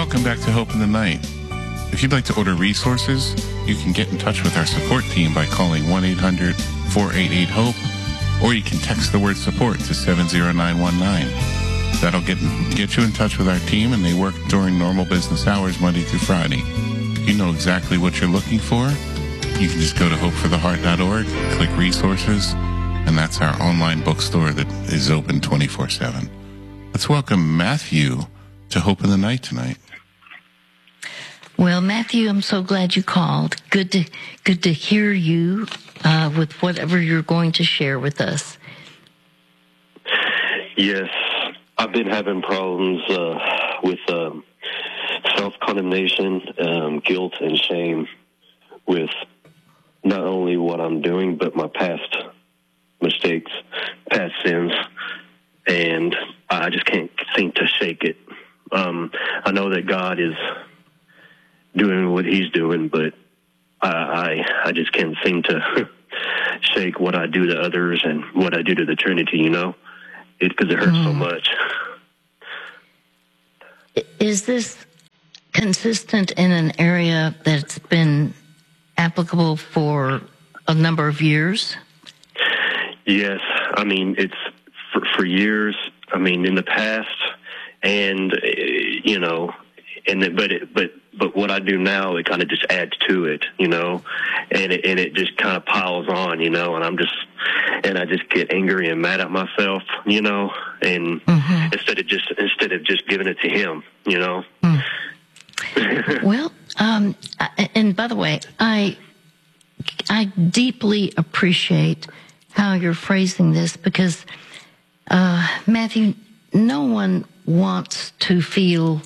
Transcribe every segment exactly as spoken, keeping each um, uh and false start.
Welcome back to Hope in the Night. If you'd like to order resources, you can get in touch with our support team by calling one eight hundred four eight eight HOPE, or you can text the word support to seven zero nine one nine. That'll get get you in touch with our team, and they work during normal business hours Monday through Friday. If you know exactly what you're looking for, you can just go to hope for the heart dot org, click resources, and that's our online bookstore that is open twenty-four seven. Let's welcome Matthew to Hope in the Night tonight. Well, Matthew, I'm so glad you called. Good to good to hear you uh, with whatever you're going to share with us. Yes, I've been having problems uh, with um, self-condemnation, um, guilt, and shame with not only what I'm doing, but my past mistakes, past sins, and I just can't seem to shake it. Um, I know that God is doing what He's doing, but I, I, I just can't seem to shake what I do to others and what I do to the Trinity, you know, because it, it hurts mm. so much. Is this consistent in an area that's been applicable for a number of years? Yes. I mean, it's for, for years. I mean, in the past, and, uh, you know, and it, but it, but but what I do now, it kind of just adds to it, you know, and it, and it just kind of piles on, you know, and I'm just, and I just get angry and mad at myself, you know, and mm-hmm. instead of just instead of just giving it to Him, you know. Mm. Well, um, and by the way, I I deeply appreciate how you're phrasing this, because uh, Matthew, no one wants to feel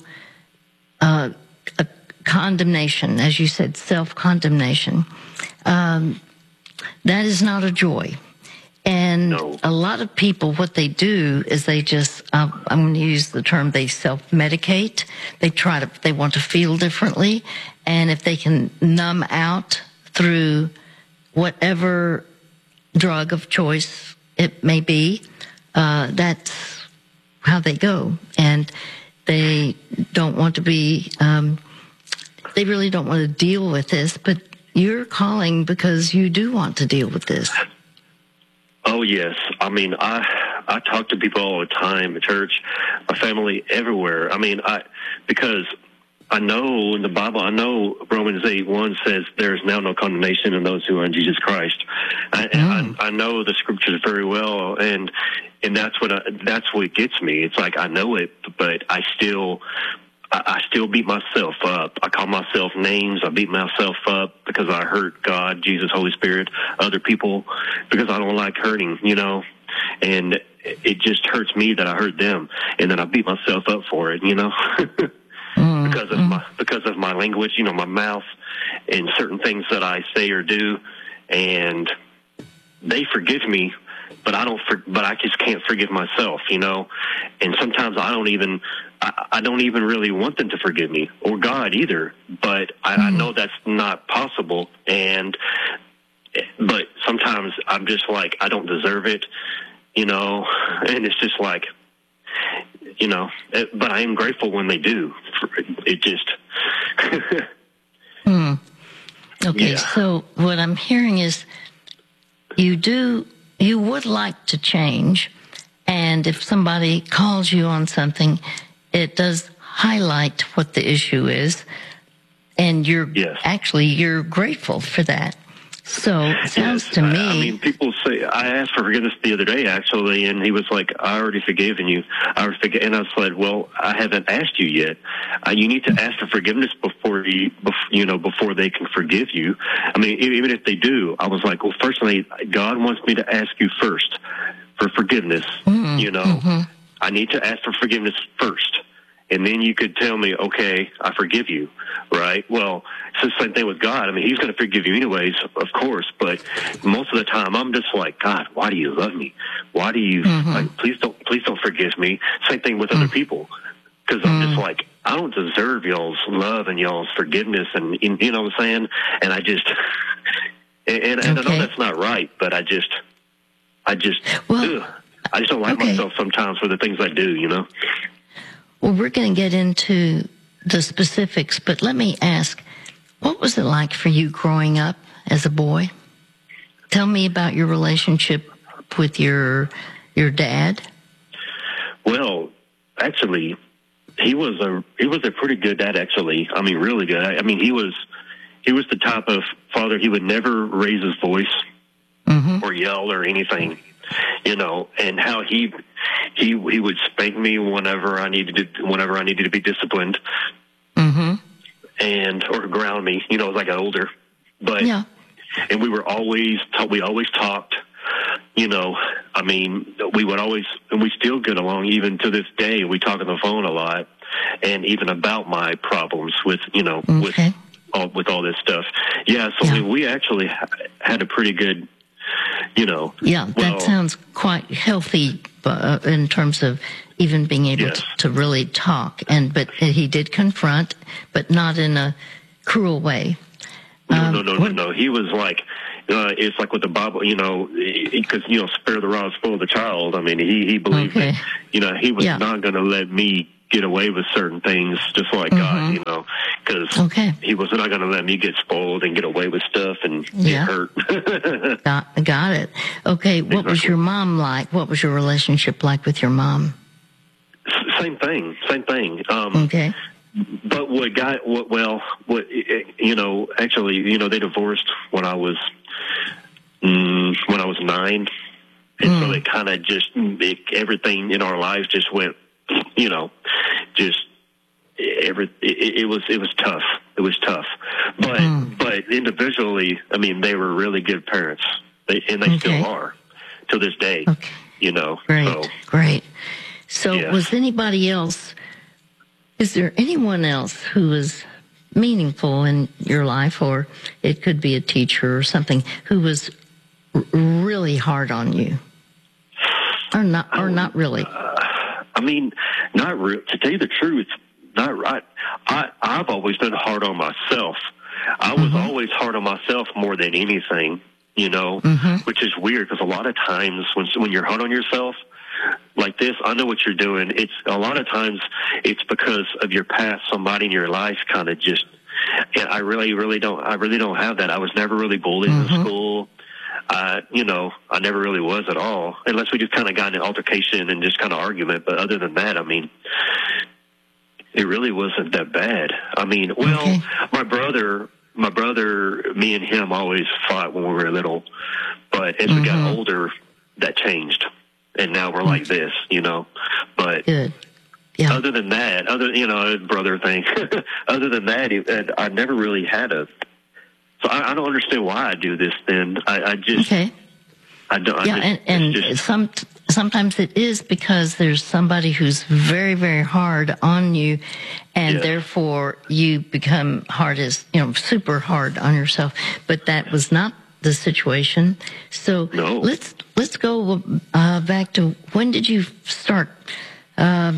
uh, a condemnation, as you said, self-condemnation. Um, that is not a joy. And no. A lot of people, what they do is they just, uh, I'm going to use the term, they self-medicate. They try to, they want to feel differently. And if they can numb out through whatever drug of choice it may be, uh, that's how they go. And they don't want to be, um, they really don't want to deal with this, but you're calling because you do want to deal with this. Oh, yes. I mean, I I talk to people all the time at church, my family, everywhere. I mean, I because I know in the Bible, I know Romans eight one says there is now no condemnation in those who are in Jesus Christ. I, mm. I, I know the scriptures very well, and and that's what I, that's what gets me. It's like I know it, but I still I, I still beat myself up. I call myself names. I beat myself up because I hurt God, Jesus, Holy Spirit, other people, because I don't like hurting, you know. And it just hurts me that I hurt them, and then I beat myself up for it, you know. Mm, because of mm. my because of my language, you know, my mouth, and certain things that I say or do, and they forgive me, but I don't. For, but I just can't forgive myself, you know. And sometimes I don't even. I, I don't even really want them to forgive me, or God either. But I, mm. I know that's not possible, and but sometimes I'm just like I don't deserve it, you know. And it's just like. You know, but I am grateful when they do. It just. mm. Okay, yeah. So what I'm hearing is you do, you would like to change, and if somebody calls you on something, it does highlight what the issue is, and you're yes. actually, you're grateful for that. So it sounds yes, to me. I, I mean, people say, I asked for forgiveness the other day, actually, and he was like, I already forgiven you. I already forg-. And I said, well, I haven't asked you yet. Uh, you need to ask for forgiveness before you, before, you know, before they can forgive you. I mean, even if they do, I was like, well, firstly, God wants me to ask you first for forgiveness. Mm-hmm. You know, mm-hmm. I need to ask for forgiveness first. And then you could tell me, okay, I forgive you, right? Well, it's the same thing with God. I mean, He's going to forgive you anyways, of course. But most of the time, I'm just like, God, why do you love me? Why do you, mm-hmm. like, please don't, please don't forgive me. Same thing with mm-hmm. other people. Because I'm mm-hmm. just like, I don't deserve y'all's love and y'all's forgiveness. And, you know what I'm saying? And I just, and, and, and okay. I know that's not right, but I just, I just, well, ugh, I just don't like okay. myself sometimes for the things I do, you know? Well, we're going to get into the specifics, but let me ask, what was it like for you growing up as a boy? Tell me about your relationship with your your dad. Well, actually, he was a he was a pretty good dad. Actually, I mean, really good. I, I mean, he was he was the type of father, he would never raise his voice mm-hmm. or yell or anything, you know. And how he he he would spank me whenever I needed to, whenever I needed to be disciplined, mm-hmm. and or ground me. You know, as I got older, but yeah. And we were always we always talked. You know, I mean, we would always, and we still get along even to this day. We talk on the phone a lot, and even about my problems with, you know, okay. with all, with all this stuff. Yeah, so yeah. We, we actually had a pretty good, you know. Yeah, well, that sounds quite healthy uh, in terms of even being able yes. to, to really talk. And but he did confront, but not in a cruel way. No, um, no, no, no, no. He was like. Uh, it's like with the Bible, you know, because, you know, spare the rod, spoil the child. I mean, he, he believed okay. that, you know, he was yeah. not going to let me get away with certain things just like mm-hmm. God, you know, because okay. he was not going to let me get spoiled and get away with stuff and yeah. get hurt. got, got it. Okay, what exactly. was your mom like? What was your relationship like with your mom? S- same thing, same thing. Um, okay. But what got, what, well, what, you know, actually, you know, they divorced when I was, mm, when I was nine. And mm. so it kind of just, it, everything in our lives just went, you know, just every, it, it was, it was tough. It was tough. But, mm. but individually, I mean, they were really good parents. They, and they okay. still are to this day, okay. you know. Great, so, great. So yeah. was anybody else, is there anyone else who was meaningful in your life, or it could be a teacher or something, who was r- really hard on you? Or not, or not really? Uh, I mean, not re- to tell you the truth, not right. I, I've always been hard on myself. I was mm-hmm. always hard on myself more than anything, you know, mm-hmm. which is weird because a lot of times when when you're hard on yourself, like this, I know what you're doing. It's a lot of times it's because of your past. Somebody in your life kind of just. And I really, really don't. I really don't have that. I was never really bullied mm-hmm. in school. Uh, you know, I never really was at all, unless we just kind of got in an altercation and just kind of argument. But other than that, I mean, it really wasn't that bad. I mean, well, okay. my brother, my brother, me and him always fought when we were little, but as mm-hmm. we got older, that changed. And now we're like this, you know. But Good. Yeah. Other than that, other you know, brother thing. other than that, it, I never really had a. So I, I don't understand why I do this. Then I, I just. Okay. I don't. Yeah, I just, and, and just, some sometimes it is because there's somebody who's very, very hard on you, and yes. therefore you become hard as you know, super hard on yourself. But that was not the situation. So no. let's let's go uh, back to when did you start uh,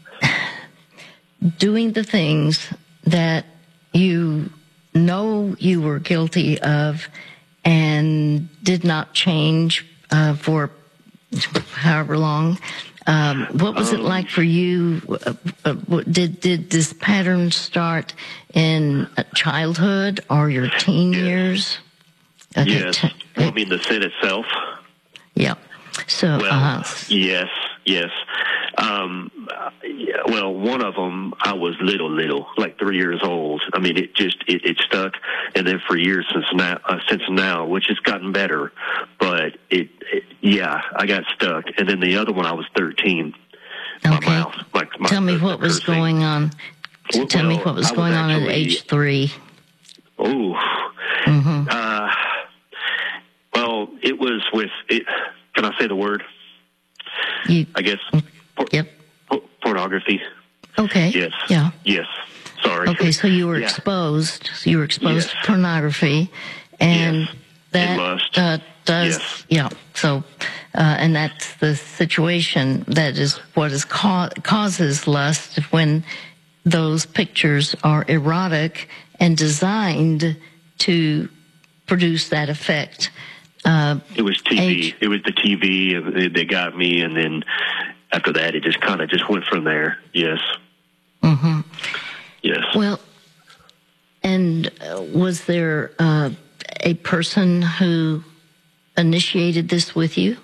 doing the things that you know you were guilty of and did not change uh, for however long. Um, what was um, it like for you? Uh, uh, did did this pattern start in childhood or your teen yes. years? Okay. Yes. Well, I mean, the sin itself. Yeah. So, well, uh-huh. yes, yes. Um, yeah, well, one of them, I was little, little, like three years old. I mean, it just, it, it stuck. And then for years since now, uh, since now, which has gotten better, but it, it, yeah, I got stuck. And then the other one, I was thirteen. Okay. My mouth, my, my, Tell me what was going on. Well, Tell me what was going was actually, on at age three. Oh, mm-hmm. uh, well, it was with it. Can I say the word? You, I guess. Por- yep. Por- pornography. Okay. Yes. Yeah. Yes. Sorry. Okay, so you were yeah. exposed. So you were exposed yes. to pornography, and yes. that and lust. Uh, does. Yes. Yeah. So, uh, and that's the situation. That is what is ca- causes lust when those pictures are erotic and designed to produce that effect. Uh, it was T V. Age. It was the T V. They got me, and then after that, it just kind of just went from there. Yes. Mm-hmm. Yes. Well, and uh, was there uh, a person who initiated this with you?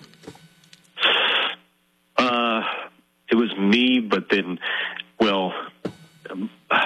Uh, it was me, but then, well, um,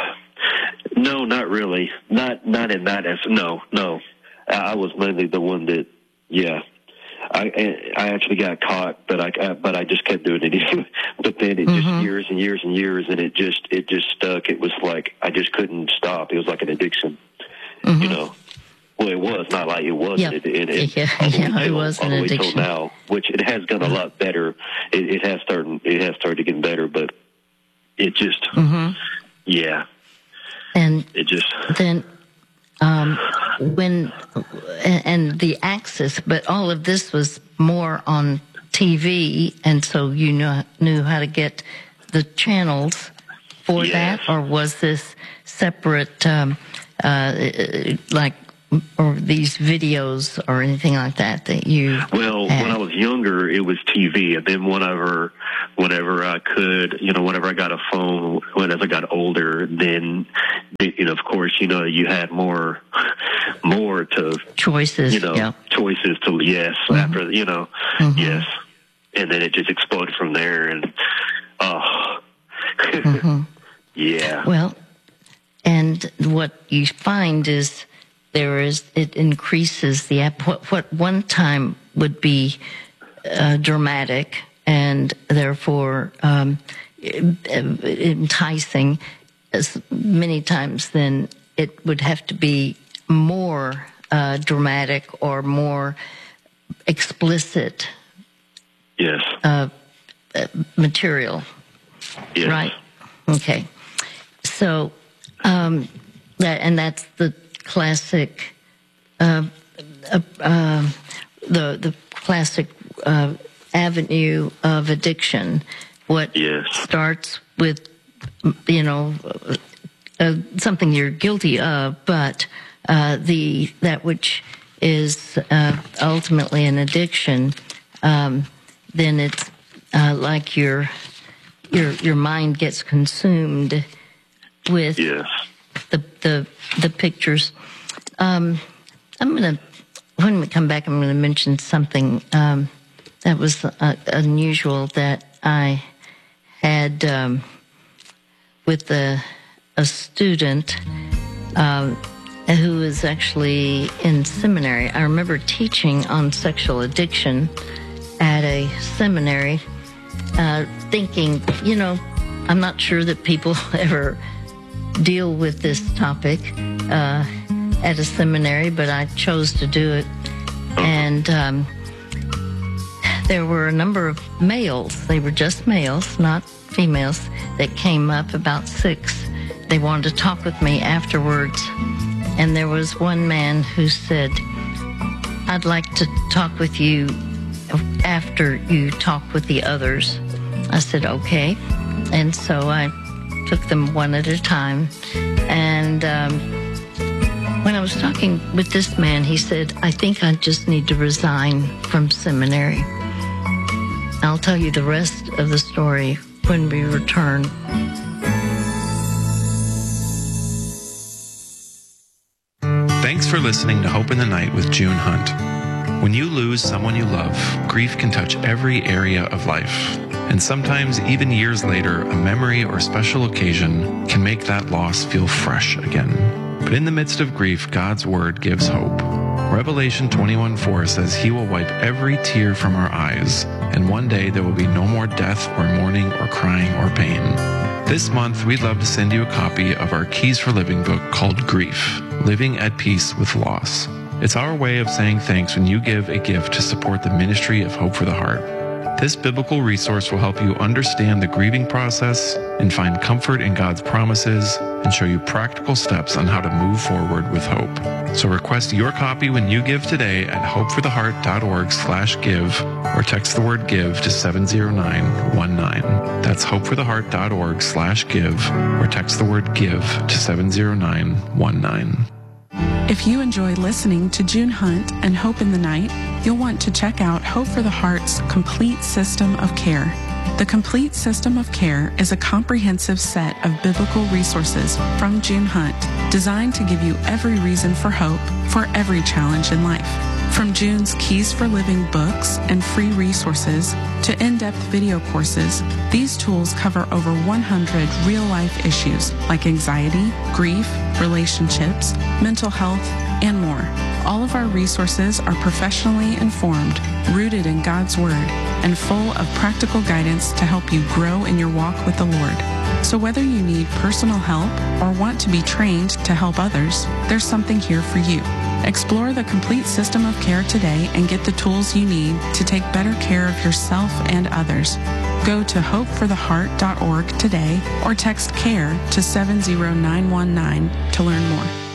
no, not really. Not not in that as no, no. I was mainly the one that, yeah. I I actually got caught, but I but I just kept doing it. But then it mm-hmm. just years and years and years, and it just it just stuck. It was like I just couldn't stop. It was like an addiction, mm-hmm. you know. Well, it was not like it wasn't. Yep. It, it, it, yeah, yeah it was an addiction. All the way till now, which it has gotten a lot better. It, it has started. It has started getting better, but it just, mm-hmm. yeah, and it just then. Um, when and the access, but all of this was more on T V, and so you knew knew how to get the channels for yes. that, or was this separate, um, uh, like, or these videos or anything like that that you? Well, had? When I was younger, it was T V, and then whenever, whenever I could, you know, whenever I got a phone, when as I got older, then, you know, of course, you know, you had more, more to choices, you know, yeah. choices to yes mm-hmm. after, you know, mm-hmm. yes, and then it just exploded from there, and oh, mm-hmm. yeah. Well, and what you find is. There is, it increases the, what, what one time would be uh, dramatic and therefore um, enticing, as many times then it would have to be more uh, dramatic or more explicit yes. uh, material. Yes. Right? Okay. So, um, that, and that's the classic, uh, uh, uh, the the classic uh, avenue of addiction. What yes. starts with, you know, uh, something you're guilty of, but uh, the that which is uh, ultimately an addiction, um, then it's uh, like your your your mind gets consumed with. Yes. The, the the pictures. Um, I'm gonna when we come back. I'm gonna mention something um, that was uh, unusual that I had um, with a a student uh, who is actually in seminary. I remember teaching on sexual addiction at a seminary, uh, thinking, you know, I'm not sure that people ever deal with this topic uh, at a seminary, but I chose to do it. And um, there were a number of males. They were just males, not females, that came up, about six. They wanted to talk with me afterwards. And there was one man who said, I'd like to talk with you after you talk with the others. I said, okay. And so I took them one at a time. And um, when I was talking with this man, he said, I think I just need to resign from seminary. I'll tell you the rest of the story when we return. Thanks for listening to Hope in the Night with June Hunt. When you lose someone you love, grief can touch every area of life. And sometimes, even years later, a memory or special occasion can make that loss feel fresh again. But in the midst of grief, God's Word gives hope. Revelation twenty-one four says He will wipe every tear from our eyes, and one day there will be no more death or mourning or crying or pain. This month, we'd love to send you a copy of our Keys for Living book called Grief, Living at Peace with Loss. It's our way of saying thanks when you give a gift to support the ministry of Hope for the Heart. This biblical resource will help you understand the grieving process and find comfort in God's promises and show you practical steps on how to move forward with hope. So request your copy when you give today at hopefortheheart.org slash give or text the word give to seven zero nine one nine. That's hopefortheheart.org slash give or text the word give to seven zero nine one nine. If If you enjoy listening to June Hunt and Hope in the Night, you'll want to check out Hope for the Heart's Complete System of Care. The Complete System of Care is a comprehensive set of biblical resources from June Hunt, designed to give you every reason for hope for every challenge in life. From June's Keys for Living books and free resources to in-depth video courses, these tools cover over one hundred real-life issues like anxiety, grief, relationships, mental health, and more. All of our resources are professionally informed, rooted in God's Word, and full of practical guidance to help you grow in your walk with the Lord. So whether you need personal help or want to be trained to help others, there's something here for you. Explore the Complete System of Care today and get the tools you need to take better care of yourself and others. Go to hope for the heart dot org today or text CARE to seven zero nine one nine to learn more.